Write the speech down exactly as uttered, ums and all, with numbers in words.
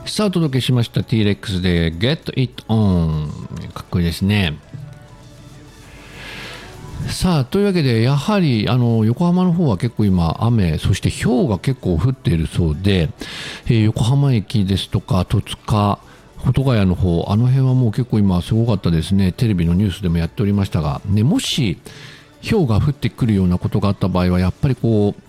さあお届けしました T レックスで Get It On、 かっこいいですね。さあというわけで、やはりあの横浜の方は結構今雨、そして氷が結構降っているそうで、えー、横浜駅ですとか戸塚、保土ヶ谷の方、あの辺はもう結構今すごかったですね。テレビのニュースでもやっておりましたが、ね、もし氷が降ってくるようなことがあった場合は、やっぱりこう